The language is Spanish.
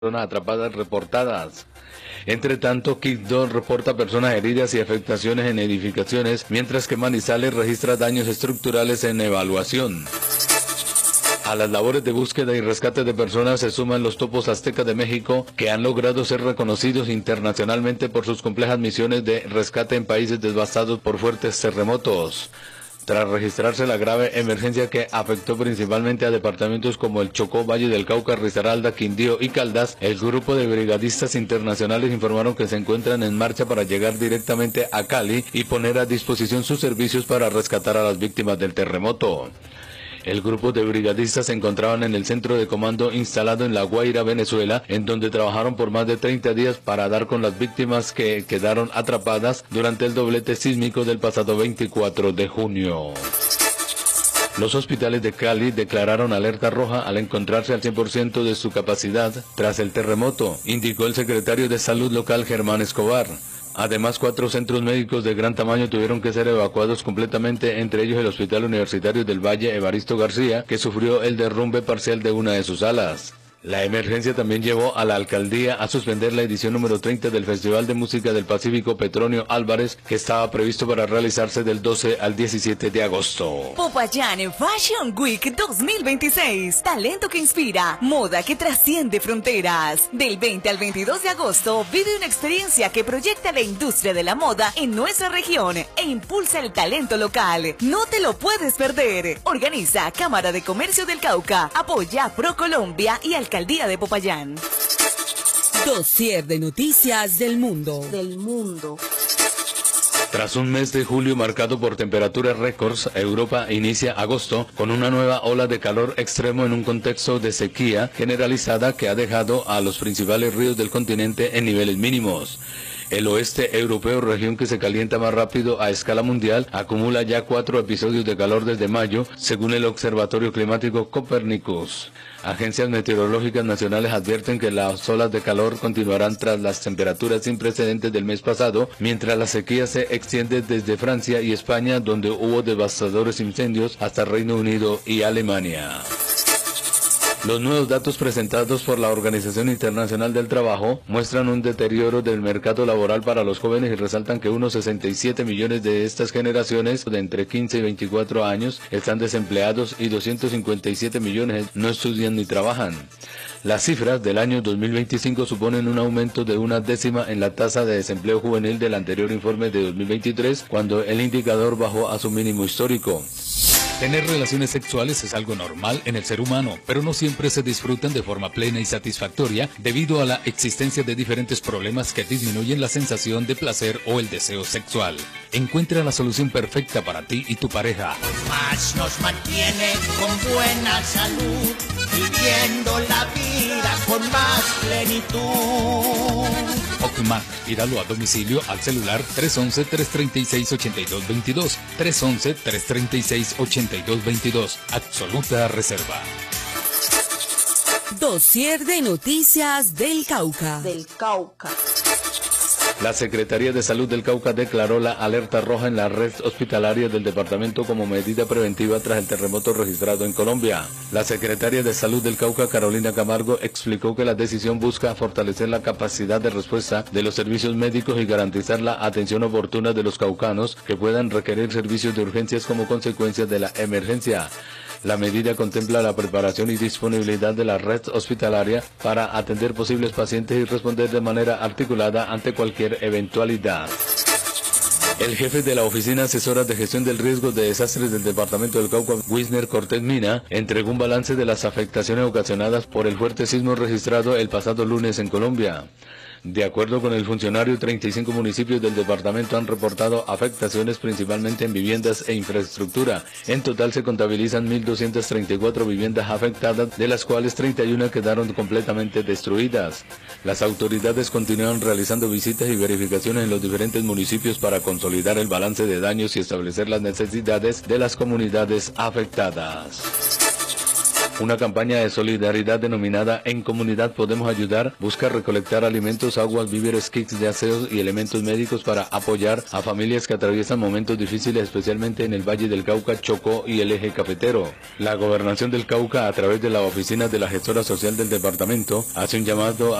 personas atrapadas reportadas. Entre tanto, Quibdó reporta personas heridas y afectaciones en edificaciones, mientras que Manizales registra daños estructurales en evaluación. A las labores de búsqueda y rescate de personas se suman los topos aztecas de México, que han logrado ser reconocidos internacionalmente por sus complejas misiones de rescate en países devastados por fuertes terremotos. Tras registrarse la grave emergencia que afectó principalmente a departamentos como el Chocó, Valle del Cauca, Risaralda, Quindío y Caldas, el grupo de brigadistas internacionales informaron que se encuentran en marcha para llegar directamente a Cali y poner a disposición sus servicios para rescatar a las víctimas del terremoto. El grupo de brigadistas se encontraban en el centro de comando instalado en La Guaira, Venezuela, en donde trabajaron por más de 30 días para dar con las víctimas que quedaron atrapadas durante el doblete sísmico del pasado 24 de junio. Los hospitales de Cali declararon alerta roja al encontrarse al 100% de su capacidad tras el terremoto, indicó el secretario de Salud local Germán Escobar. Además, 4 centros médicos de gran tamaño tuvieron que ser evacuados completamente, entre ellos el Hospital Universitario del Valle Evaristo García, que sufrió el derrumbe parcial de una de sus alas. La emergencia también llevó a la alcaldía a suspender la edición número 30 del Festival de Música del Pacífico Petronio Álvarez, que estaba previsto para realizarse del 12 al 17 de agosto. Popayán Fashion Week 2026. Talento que inspira, moda que trasciende fronteras. Del 20 al 22 de agosto, vive una experiencia que proyecta la industria de la moda en nuestra región e impulsa el talento local. No te lo puedes perder. Organiza Cámara de Comercio del Cauca, apoya ProColombia y Alcaldía de Popayán. Dossier de noticias del mundo. Tras un mes de julio marcado por temperaturas récords, Europa inicia agosto con una nueva ola de calor extremo en un contexto de sequía generalizada que ha dejado a los principales ríos del continente en niveles mínimos. El oeste europeo, región que se calienta más rápido a escala mundial, acumula ya 4 episodios de calor desde mayo, según el Observatorio Climático Copernicus. Agencias meteorológicas nacionales advierten que las olas de calor continuarán tras las temperaturas sin precedentes del mes pasado, mientras la sequía se extiende desde Francia y España, donde hubo devastadores incendios, hasta Reino Unido y Alemania. Los nuevos datos presentados por la Organización Internacional del Trabajo muestran un deterioro del mercado laboral para los jóvenes y resaltan que unos 67 millones de estas generaciones de entre 15 y 24 años están desempleados y 257 millones no estudian ni trabajan. Las cifras del año 2025 suponen un aumento de 1/10 en la tasa de desempleo juvenil del anterior informe de 2023, cuando el indicador bajó a su mínimo histórico. Tener relaciones sexuales es algo normal en el ser humano, pero no siempre se disfrutan de forma plena y satisfactoria debido a la existencia de diferentes problemas que disminuyen la sensación de placer o el deseo sexual. Encuentra la solución perfecta para ti y tu pareja. Más nos mantiene con buena salud, viviendo la vida con más plenitud. Ocman, pídalo a domicilio al celular 311-336-8222, 311-336-8222, absoluta reserva. Dossier de noticias del Cauca. La Secretaría de Salud del Cauca declaró la alerta roja en la red hospitalaria del departamento como medida preventiva tras el terremoto registrado en Colombia. La Secretaria de Salud del Cauca, Carolina Camargo, explicó que la decisión busca fortalecer la capacidad de respuesta de los servicios médicos y garantizar la atención oportuna de los caucanos que puedan requerir servicios de urgencias como consecuencia de la emergencia. La medida contempla la preparación y disponibilidad de la red hospitalaria para atender posibles pacientes y responder de manera articulada ante cualquier eventualidad. El jefe de la Oficina Asesora de Gestión del Riesgo de Desastres del Departamento del Cauca, Wisner Cortés Mina, entregó un balance de las afectaciones ocasionadas por el fuerte sismo registrado el pasado lunes en Colombia. De acuerdo con el funcionario, 35 municipios del departamento han reportado afectaciones principalmente en viviendas e infraestructura. En total se contabilizan 1.234 viviendas afectadas, de las cuales 31 quedaron completamente destruidas. Las autoridades continúan realizando visitas y verificaciones en los diferentes municipios para consolidar el balance de daños y establecer las necesidades de las comunidades afectadas. Una campaña de solidaridad denominada En Comunidad Podemos Ayudar busca recolectar alimentos, aguas, víveres, kits de aseo y elementos médicos para apoyar a familias que atraviesan momentos difíciles, especialmente en el Valle del Cauca, Chocó y el eje cafetero. La Gobernación del Cauca, a través de la oficina de la gestora social del departamento, hace un llamado